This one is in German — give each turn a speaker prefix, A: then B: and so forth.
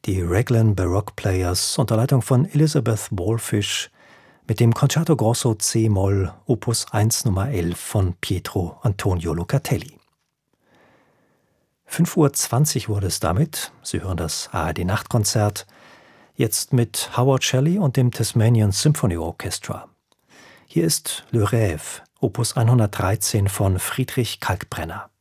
A: Die Raglan Baroque Players unter Leitung von Elizabeth Wallfisch mit dem Concerto Grosso c-Moll Opus 1 Nummer 11 von Pietro Antonio Locatelli. 5:20 Uhr wurde es damit. Sie hören das ARD-Nachtkonzert, jetzt mit Howard Shelley und dem Tasmanian Symphony Orchestra. Hier ist Le Rêve, Opus 113 von Friedrich Kalkbrenner.